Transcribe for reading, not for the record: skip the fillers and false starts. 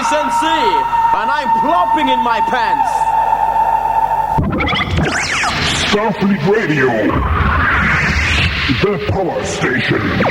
SNC, and I'm plopping in my pants. Starfleet Radio, the power station.